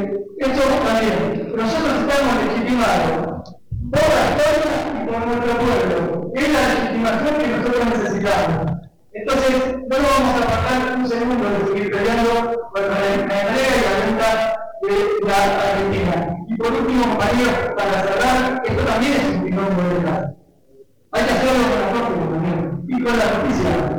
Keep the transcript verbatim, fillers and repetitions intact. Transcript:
Esto también, nosotros estamos legitimados por la historia y por nuestro pueblo. Es la legitimación que nosotros necesitamos. Entonces, no lo vamos a pasar un segundo de seguir peleando contra la manera y la venta de la Argentina. Y por último, compañeros, para cerrar, esto también es un binomio de verdad. Hay que hacerlo con los próximos también, y con la justicia.